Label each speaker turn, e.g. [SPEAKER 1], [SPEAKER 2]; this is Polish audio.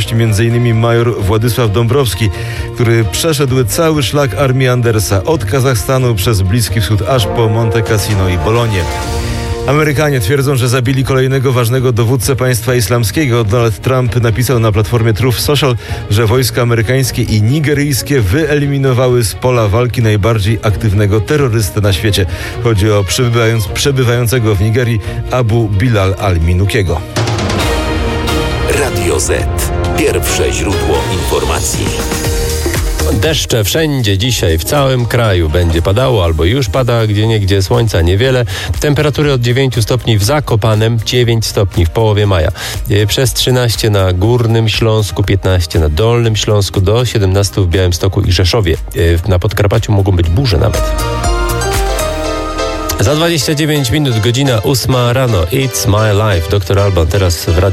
[SPEAKER 1] gości m.in. major Władysław Dąbrowski, który przeszedł cały szlak armii Andersa od Kazachstanu przez Bliski Wschód aż po Monte Cassino i Bolonię. Amerykanie twierdzą, że zabili kolejnego ważnego dowódcę państwa islamskiego. Donald Trump napisał na platformie Truth Social, że wojska amerykańskie i nigeryjskie wyeliminowały z pola walki najbardziej aktywnego terrorystę na świecie. Chodzi o przebywającego w Nigerii Abu Bilal al-Minukiego.
[SPEAKER 2] Radio Z. Pierwsze źródło informacji.
[SPEAKER 3] Deszcze wszędzie dzisiaj, w całym kraju będzie padało albo już pada, gdzieniegdzie słońca niewiele. Temperatury od 9 stopni w Zakopanem, 9 stopni w połowie maja. Przez 13 na Górnym Śląsku, 15 na Dolnym Śląsku, do 17 w Białymstoku i Rzeszowie. Na Podkarpaciu mogą być burze nawet. Za 29 minut, godzina 8 rano. It's my life. Dr. Alban teraz w radiu.